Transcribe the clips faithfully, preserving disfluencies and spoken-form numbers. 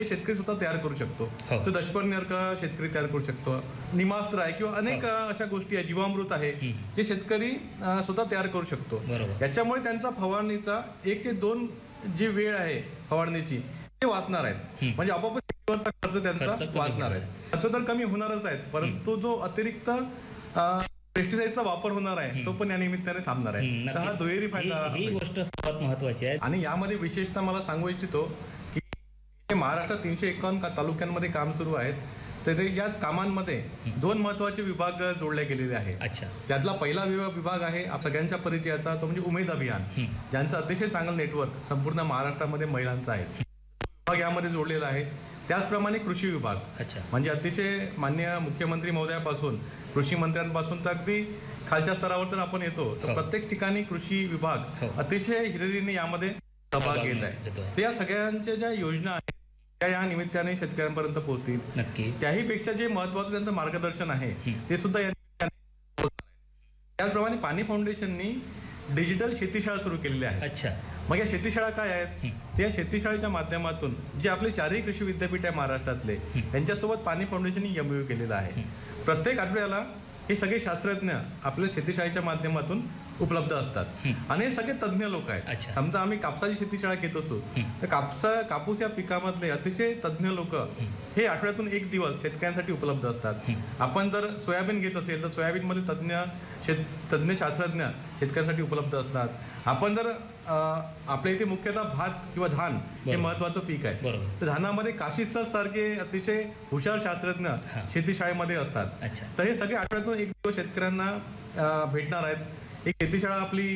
शेतकरी स्वतः तयार करू शकतो. हो. तो दशपर्णीसारखा शेतकरी तयार करू शकतो. निमास्त्र आहे किंवा अनेक हो. अ, अशा गोष्टी आहे, जीवामृत आहे, हं. जे शेतकरी अ, स्वतः तयार करू शकतो. बरोबर. याच्यामुळे त्यांचा फवारणीचा एक ते दोन जी वेळ आहे फवारणीची ते वाचणार आहेत. हं. म्हणजे आपोआप शेतीवरचा खर्च त्यांचा खर्च कमी वाचणार होणार आहे. खर्च तर कमी होणारच आहेत, परंतु जो अतिरिक्त पेस्टिसाइडचा वापर होणार आहे तो पण या निमित्ताने थांबणार आहे. हं, तर हा नक्कीच. दुहेरी ही फायदा ही होईल. गोष्ट सर्वात महत्वाची आहे. आणि यामध्ये विशेषतः मला सांगू इच्छितो की जे महाराष्ट्रात तीनशे एकावन्न का- तालुक्यांमध्ये काम सुरू आहेत, तर या कामांमध्ये दोन महत्वाचे विभाग जोडले गेलेले आहेत. अच्छा. त्यातला पहिला विभाग विभाग आहे आप- सगळ्यांच्या परिचयाचा, तो म्हणजे उमेद अभियान, हं. ज्यांचं अतिशय चांगलं नेटवर्क संपूर्ण महाराष्ट्रामध्ये महिलांचं आहे. तो विभाग यामध्ये जोडलेला आहे. त्याचप्रमाणे कृषी विभाग, अच्छा. म्हणजे अतिशय मान्य मुख्यमंत्री महोदयापासून कृषी मंत्र्यांपासून तर अगदी खालच्या स्तरावर तर आपण येतो, तर हो. प्रत्येक ठिकाणी कृषी विभाग हो. अतिशय हिरिरीने यामध्ये सहभाग सहभाग घेत घेतो आहे. आहे. तर या सगळ्यांच्या ज्या योजना आहेत त्या या निमित्ताने शेतकऱ्यांपर्यंत पोहोचतील. नक्की. त्याही पेक्षा जे महत्वाचं त्यांचं मार्गदर्शन आहे हं. ते सुद्धा या निमित्ताने पोहोचणार आहे. त्याचप्रमाणे पाणी फाउंडेशननी डिजिटल शेतीशाळा सुरू केलेल्या आहेत. अच्छा. मग या शेतीशाळा काय आहेत? हं. त्या शेतीशाळेच्या माध्यमातून जे आपले चारही कृषी विद्यापीठ आहे महाराष्ट्रातले, हं. त्यांच्यासोबत पाणी फाउंडेशननी एमओयू केलेला आहे. प्रत्येक आठवड्याला हे सगळे शास्त्रज्ञ आपल्या शेतीशाळेच्या माध्यमातून उपलब्ध असतात. हं. आणि हे सगळे तज्ज्ञ लोक आहेत. अच्छा. समजा आम्ही कापसाची शेतीशाळा घेत असू, हं. तर कापसा कापूस या पिकामधले अतिशय तज्ज्ञ लोक हे आठवड्यातून एक दिवस शेतकऱ्यांसाठी उपलब्ध असतात. हं. आपण जर सोयाबीन घेत असेल तर सोयाबीनमध्ये तज्ज्ञ शेत तज्ज्ञ शास्त्रज्ञ शेतकऱ्यांसाठी उपलब्ध असतात. आपण जर अ, आपल्या इथे मुख्यतः भात किंवा धान हे बरोबर. महत्वाचं पीक आहे, बरोबर. तर धानामध्ये काशीसर सारखे अतिशय हुशार शास्त्रज्ञ हां. शेतीशाळेमध्ये असतात. अच्छा. तर हे सगळे आठवड्यातून एक दिवस शेतकऱ्यांना अ, भेटणार आहेत. एक शेतीशाळा आपली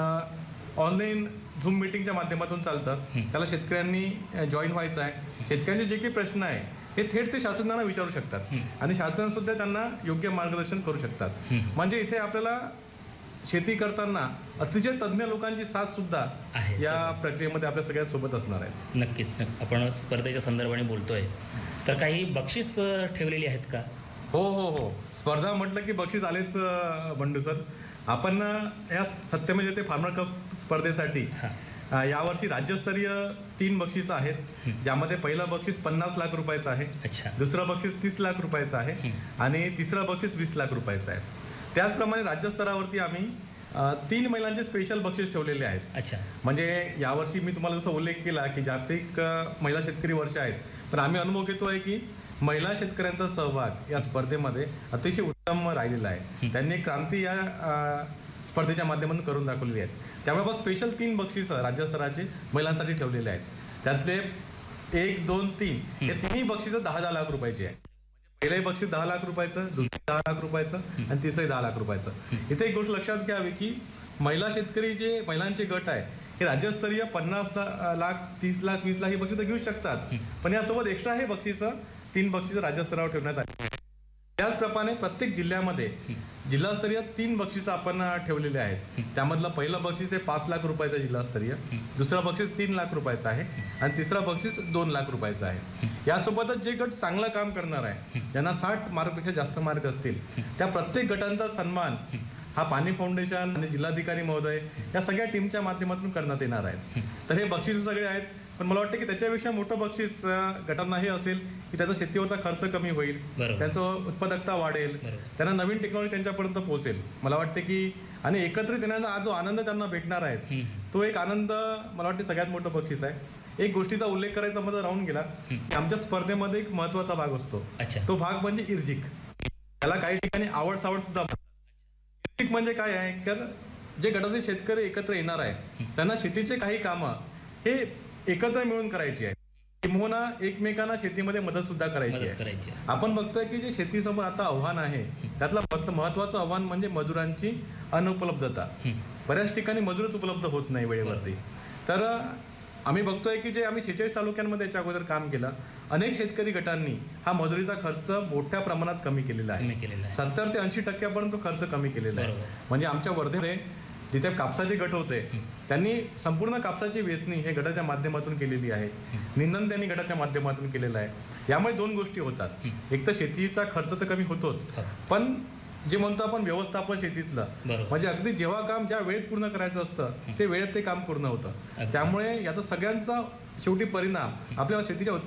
ऑनलाईन झूम मीटिंगच्या माध्यमातून चालतं. हं. त्याला शेतकऱ्यांनी जॉईन व्हायचं आहे. शेतकऱ्यांचे जे काही प्रश्न आहे हे थेट ते शास्त्रज्ञांना विचारू शकतात हं. आणि शास्त्रज्ञ सुद्धा त्यांना योग्य मार्गदर्शन करू शकतात. हं. म्हणजे इथे आपल्याला शेती करताना अतिशय तज्ज्ञ लोकांची साथ सुद्धा आहे. या सोबत. प्रक्रियेमध्ये आपल्या सगळ्या सोबत असणार आहे. नक्कीच. नक्की. आपण स्पर्धेच्या संदर्भाने बोलतोय, तर काही बक्षीस अ, ठेवलेली आहेत का? हो हो हो स्पर्धा म्हटलं की बक्षीस आलेच अ, बंडू सर. आपण अ, या सत्यमेव ते फार्मर कप स्पर्धेसाठी हां. अ, यावर्षी राज्यस्तरीय तीन बक्षीस आहेत, हं. ज्यामध्ये पहिलं बक्षीस पन्नास लाख रुपयाचं आहे, अच्छा. दुसरं बक्षीस तीस लाख रुपयाचं आहे हं. आणि तिसरं बक्षीस वीस लाख रुपयाचं आहे. त्याचप्रमाणे राज्यस्तरावरती आम्ही अ, तीन महिलांचे स्पेशल बक्षीस ठेवलेले आहेत. अच्छा. म्हणजे यावर्षी मी तुम्हाला जसं उल्लेख केला की जागतिक अ, महिला शेतकरी वर्ष आहेत, पण आम्ही अनुभव घेतोय की महिला शेतकऱ्यांचा सहभाग या स्पर्धेमध्ये अतिशय उत्तम राहिलेला आहे. हं. त्यांनी क्रांती या अ, स्पर्धेच्या माध्यमातून करून दाखवलेली आहेत. त्यामुळे बस स्पेशल तीन बक्षीस राज्यस्तराचे महिलांसाठी ठेवलेले आहेत. त्यातले एक दोन तीन हे हं. तिन्ही बक्षीस दहा दहा लाख रुपयाची आहे. पहिलंही बक्षीस दहा लाख रुपयाचं, दुसरं दहा लाख रुपयाचं आणि तिसरंही दहा लाख रुपयाचं. इथे एक गोष्ट लक्षात घ्यावी की महिला शेतकरी जे महिलांचे गट आहे हे राज्यस्तरीय पन्नास लाख तीस लाख वीस लाख ही बक्षिसं घेऊ शकतात, पण यासोबत एक्स्ट्रा हे बक्षिसं तीन बक्षिसं राज्यस्तरावर ठेवण्यात आली आहेत. त्याचप्रमाणे प्रत्येक जिल्ह्यामध्ये जिल्हास्तरीय तीन बक्षिसं आपण ठेवलेले आहेत. त्यामधलं पहिलं बक्षीस आहे पाच लाख रुपयाचं जिल्हास्तरीय, दुसरं बक्षीस तीन लाख रुपयाचं आहे आणि तिसरं बक्षीस दोन लाख रुपयाचं आहे. यासोबतच जे गट चांगलं काम करणार आहे, ज्यांना साठ मार्कपेक्षा जास्त मार्क असतील, त्या प्रत्येक गटांचा सन्मान हा पाणी फाउंडेशन आणि जिल्हाधिकारी महोदय या सगळ्या टीमच्या माध्यमातून करण्यात येणार आहेत. तर हे बक्षीस सगळे आहेत, पण मला वाटतं की त्याच्यापेक्षा मोठं बक्षीस अ, गटांना हे असेल की त्याचा शेतीवरचा खर्च कमी होईल, बरोबर. त्यांचं उत्पादकता वाढेल, बरोबर. त्यांना नवीन टेक्नॉलॉजी त्यांच्यापर्यंत पोहोचेल. मला वाटतं की आणि एकत्रित येण्याचा जो आनंद त्यांना भेटणार आहे हं. तो एक आनंद मला वाटतं सगळ्यात मोठं बक्षीस आहे. एक गोष्टीचा उल्लेख करायचा माझा राहून गेला हं. की आमच्या स्पर्धेमध्ये एक महत्वाचा भाग असतो. अच्छा. तो भाग म्हणजे इर्जिक. त्याला काही ठिकाणी आवड सावड सुद्धा म्हणतात. इर्जिक म्हणजे काय आहे तर जे गटातील शेतकरी एकत्र येणार आहे त्यांना शेतीचे काही कामं हे एकत्र मिळून करायची आहे, किंबहुना एकमेकांना शेतीमध्ये मदत सुद्धा करायची मदत आहे. करायची आहे. आपण बघतोय की जे शेतीसमोर आता आव्हान आहे त्यातलं महत्व- महत्वाचं आव्हान म्हणजे मजुरांची अनुपलब्धता. हं. बऱ्याच ठिकाणी मजूरच उपलब्ध होत नाही वेळेवरती. तर अ, आम्ही बघतोय की जे आम्ही शेहेचाळीस तालुक्यांमध्ये याच्या अगोदर काम केलं, अनेक शेतकरी गटांनी हा मजुरीचा खर्च मोठ्या प्रमाणात कमी केलेला आहे. कमी केलेला आहे. सत्तर ते ऐंशी टक्क्यापर्यंत तो खर्च कमी केलेला आहे. बरोबर. म्हणजे आमच्या वर्धेमध्ये जिथे कापसाचे गट होते त्यांनी संपूर्ण कापसाची वेचणी हे गटाच्या माध्यमातून केलेली आहे. निंदन त्यांनी गटाच्या माध्यमातून केलेलं आहे. यामुळे दोन गोष्टी होतात. एक तर शेतीचा खर्च तर कमी होतोच, हो. पण जे म्हणतो आपण व्यवस्थापन शेतीतलं, बरोबर. म्हणजे अगदी जेव्हा काम ज्या वेळेत पूर्ण करायचं असतं ते वेळेत ते काम पूर्ण होतं. अगदी. त्यामुळे याचा सगळ्यांचा शेवटी परिणाम आपल्या शेतीच्या